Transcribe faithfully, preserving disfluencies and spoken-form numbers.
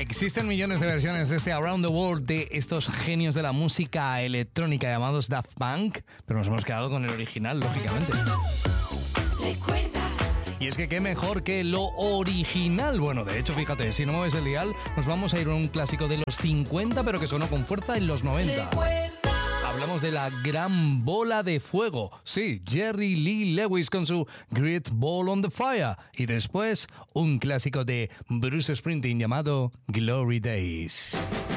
Existen millones de versiones de este Around the World de estos genios de la música electrónica llamados Daft Punk, pero nos hemos quedado con el original, lógicamente. ¿Recuerdas? Y es que qué mejor que lo original. Bueno, de hecho, fíjate, si no mueves el dial, nos vamos a ir a un clásico de los cincuenta, pero que sonó con fuerza en los noventa. ¿Recuerdas? Hablamos de la gran bola de fuego. Sí, Jerry Lee Lewis con su Great Ball on the Fire. Y después, un clásico de Bruce Springsteen llamado Glory Days.